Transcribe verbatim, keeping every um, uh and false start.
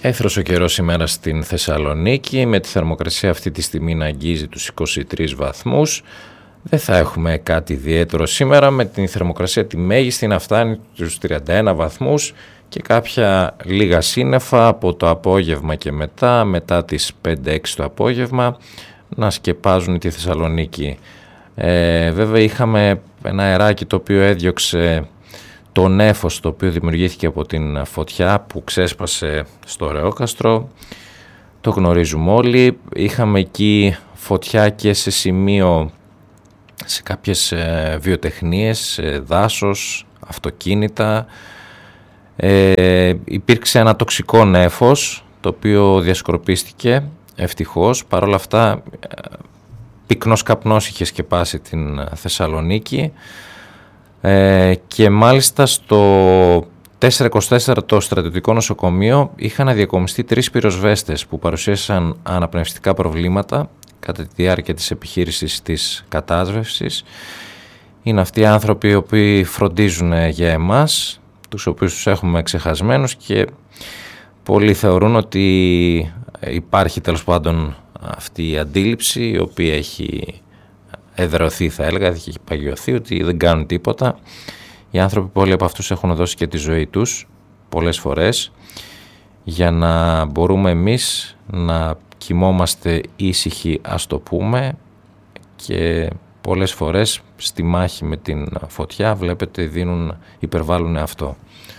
Έθρος ο καιρός σήμερα στην Θεσσαλονίκη, με τη θερμοκρασία αυτή τη στιγμή να αγγίζει τους είκοσι τρεις βαθμούς. Δεν θα έχουμε κάτι ιδιαίτερο σήμερα, με την θερμοκρασία τη μέγιστη να φτάνει στους τριάντα ένα βαθμούς και κάποια λίγα σύννεφα από το απόγευμα και μετά, μετά τις πέντε έξι το απόγευμα, να σκεπάζουν τη Θεσσαλονίκη. Ε, βέβαια είχαμε ένα αεράκι το οποίο έδιωξε το νέφος το οποίο δημιουργήθηκε από την φωτιά που ξέσπασε στο Ρεόκαστρο. Το γνωρίζουμε όλοι. Είχαμε εκεί φωτιά και σε σημείο, σε κάποιες ε, βιοτεχνίες, ε, δάσος, αυτοκίνητα. Ε, υπήρξε ένα τοξικό νέφος το οποίο διασκορπίστηκε ευτυχώς. Παρ' όλα αυτά πυκνός καπνός είχε σκεπάσει την Θεσσαλονίκη. Ε, και μάλιστα στο τετρακόσια είκοσι τέσσερα το στρατιωτικό νοσοκομείο είχαν διακομιστεί τρεις πυροσβέστες που παρουσίασαν αναπνευστικά προβλήματα κατά τη διάρκεια της επιχείρησης της κατάσβευσης. Είναι αυτοί οι άνθρωποι οι οποίοι φροντίζουν για εμάς, τους οποίους τους έχουμε ξεχασμένους, και πολλοί θεωρούν ότι υπάρχει τέλος πάντων αυτή η αντίληψη η οποία έχει εδρεωθεί, θα έλεγα, έχει παγιωθεί, ότι δεν κάνουν τίποτα. Οι άνθρωποι, πολλοί από αυτούς έχουν δώσει και τη ζωή τους πολλές φορές για να μπορούμε εμείς να κοιμόμαστε ήσυχοι, ας το πούμε, και πολλές φορές στη μάχη με την φωτιά βλέπετε δίνουν, υπερβάλλουν αυτό.